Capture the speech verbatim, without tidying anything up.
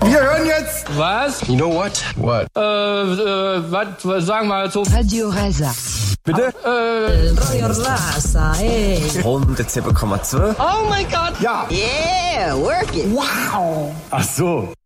Wir hören jetzt. Was? You know what? What? Äh, äh, was, sagen wir mal so. Radio Rasa. Bitte? Äh, Radio Rasa, ey. hundertsieben Komma zwei. oh mein Gott. Ja. Yeah, work it. Wow. Ach so.